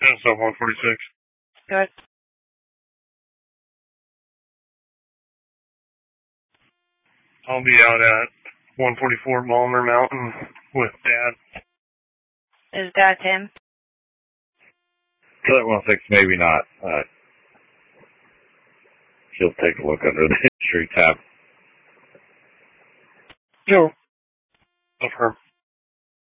Yeah, so 146. Good. I'll be out at 144 Balmer Mountain with Dad. Is that him? Flight 106, maybe not. She'll take a look under the history tab. No. Of her.